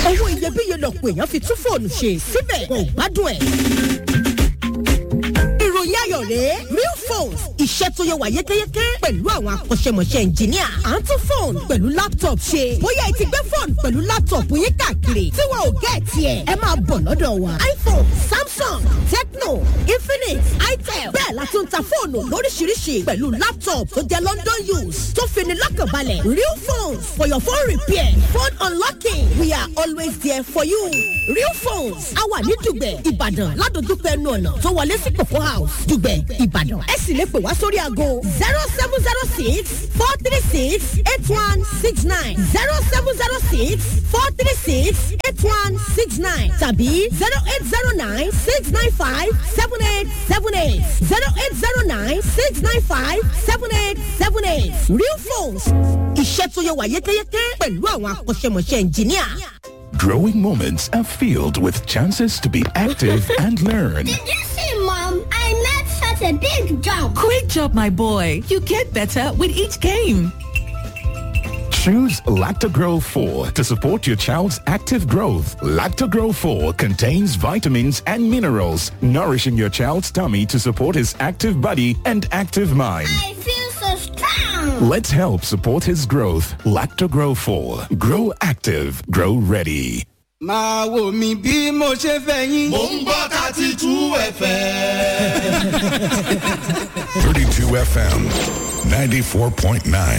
owó iyebíye lọ̀pọ̀ èèyàn fi tún fóònù ṣe síbẹ̀ kò gbádùn ẹ̀. ìròyìn ayọ̀ rèé real phones iṣẹ́ tó yẹ wà yékéyéké pẹ̀lú àwọn akọ́ṣẹ́mọṣẹ́ ẹnjìníà à ń tún fóònù pẹ̀lú laptop ṣe bóyá ẹ ti gbé fóònù pẹ̀lú laptop yín káàkiri tí wọn ò gẹ̀ẹ́tì ẹ̀ ẹ máa bọ̀ lọ́dọ̀ wa iPhone, Samsung, Tecno, Infinix, Itel bẹ́ẹ̀ la tún ta fóònù lóríṣiríṣi pẹ̀lú laptop tó jẹ́ London use tó fini lọ́kànbalẹ̀ real phones for your phone repair phone unlocking we are always there for you real phones a wà ní Dùgbẹ̀ Ìbàdàn ládojúkọ ẹnu ọ̀nà tó wọlé sí Cocoa House Dùgbẹ̀ Ìbàdàn ẹ sì lè pè wá sórí aago 0706-436-8169 0706-436-8169 tàbí 0809-695-7878 0809-695-7878 real phones iṣẹ́ tó yẹ wà yékéyéké pẹ̀lú àwọn akọ́ṣẹ́mọṣẹ́ ẹnjìníà. Growing moments are filled with chances to be active and learn. Did you see, Mom? I made such a big jump. Great job, my boy. You get better with each game. Choose Lactogro 4 to support your child's active growth. Lactogro 4 contains vitamins and minerals, nourishing your child's tummy to support his active body and active mind. I feel so strong. Let's help support his growth. Lactogro 4. Grow active. Grow ready. máa wò mí bí mo ṣe fẹ́ yín. Mo ń gbọ́ 32 FM. 32 FM 94.9.